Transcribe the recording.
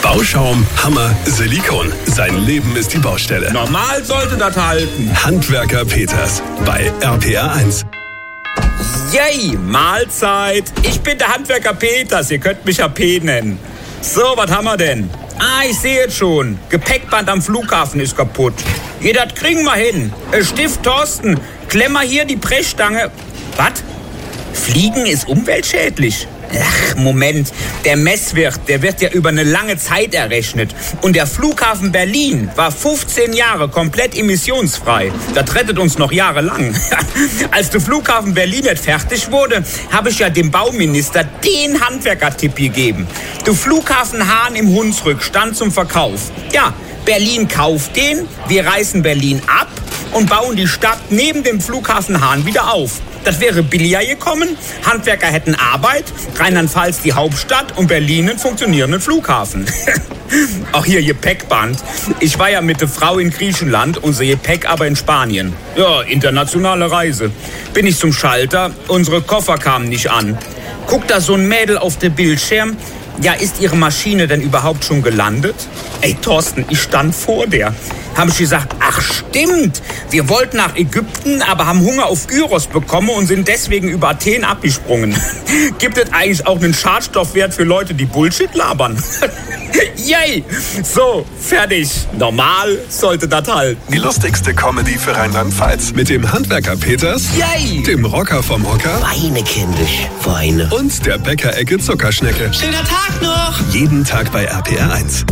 Bauschaum, Hammer, Silikon. Sein Leben ist die Baustelle. Normal sollte das halten. Handwerker Peters bei RPR 1. Yay, Mahlzeit. Ich bin der Handwerker Peters, ihr könnt mich ja P nennen. So, was haben wir denn? Ich sehe jetzt schon. Gepäckband am Flughafen ist kaputt. Das kriegen wir hin. Stift Thorsten, klemm mal hier die Brechstange. Was? Fliegen ist umweltschädlich? Ach, Moment. Der Messwert, der wird ja über eine lange Zeit errechnet. Und der Flughafen Berlin war 15 Jahre komplett emissionsfrei. Das rettet uns noch jahrelang. Als der Flughafen Berlin nicht fertig wurde, habe ich ja dem Bauminister den Handwerkertipp gegeben. Der Flughafen Hahn im Hunsrück stand zum Verkauf. Ja, Berlin kauft den, wir reißen Berlin ab und bauen die Stadt neben dem Flughafen Hahn wieder auf. Das wäre billiger gekommen, Handwerker hätten Arbeit, Rheinland-Pfalz die Hauptstadt und Berlin einen funktionierenden Flughafen. Auch hier Gepäckband. Ich war ja mit der Frau in Griechenland, unser Gepäck aber in Spanien. Ja, internationale Reise. Bin ich zum Schalter, unsere Koffer kamen nicht an. Guckt da so ein Mädel auf den Bildschirm. Ja, ist Ihre Maschine denn überhaupt schon gelandet? Ey, Thorsten, ich stand vor der. Haben sie gesagt, ach stimmt, wir wollten nach Ägypten, aber haben Hunger auf Gyros bekommen und sind deswegen über Athen abgesprungen. Gibt es eigentlich auch einen Schadstoffwert für Leute, die Bullshit labern? Yay! So, fertig. Normal sollte das halten. Die lustigste Comedy für Rheinland-Pfalz. Mit dem Handwerker Peters, Yay! Dem Rocker vom Hocker Weine, kindisch, weine. und der Bäckerecke Zuckerschnecke. Schöner Tag noch! Jeden Tag bei RPR 1.